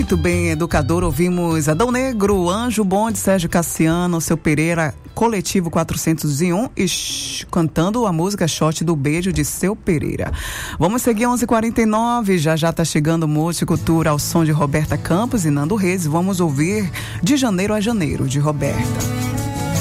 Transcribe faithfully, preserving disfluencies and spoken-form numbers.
Muito bem, educador. Ouvimos Adão Negro, Anjo Bom de Sérgio Cassiano, Seu Pereira, Coletivo quatrocentos e um e shh, cantando a música Shot do Beijo de Seu Pereira. Vamos seguir onze e quarenta e nove, já já tá chegando Multicultura ao som de Roberta Campos e Nando Reis. Vamos ouvir De Janeiro a Janeiro, de Roberta.